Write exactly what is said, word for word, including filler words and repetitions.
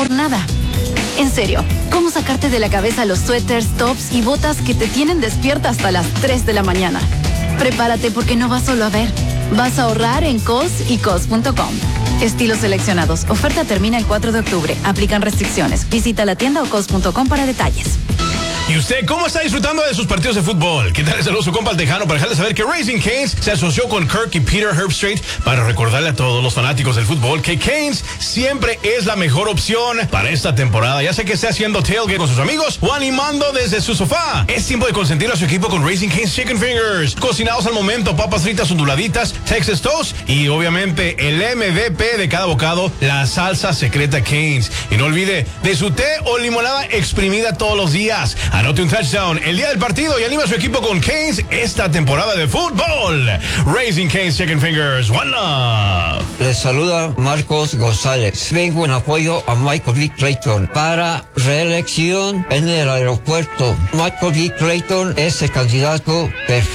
por nada. En serio, ¿cómo sacarte de la cabeza los suéteres, tops y botas que te tienen despierta hasta las tres de la mañana? Prepárate porque no vas solo a ver. Vas a ahorrar en C O S y C O S punto com. Estilos seleccionados. Oferta termina el cuatro de octubre. Aplican restricciones. Visita la tienda o C O S punto com para detalles. ¿Y usted cómo está disfrutando de sus partidos de fútbol? ¿Qué tal? Saludos su compa el Tejano para dejarle saber que Raising Cane's se asoció con Kirk y Peter Herbstreit para recordarle a todos los fanáticos del fútbol que Cane's siempre es la mejor opción para esta temporada, ya sea que esté haciendo tailgate con sus amigos o animando desde su sofá. Es tiempo de consentir a su equipo con Raising Cane's Chicken Fingers, cocinados al momento, papas fritas onduladitas, Texas Toast y obviamente el M V P de cada bocado, la salsa secreta Cane's. Y no olvide de su té o limonada exprimida todos los días. Anote un touchdown el día del partido y anima a su equipo con Cane's esta temporada de fútbol. Raising Cane's Chicken Fingers, one love. Les saluda Marcos González. Vengo en apoyo a Michael B. Clayton para reelección en el aeropuerto. Michael B. Clayton es el candidato perfecto.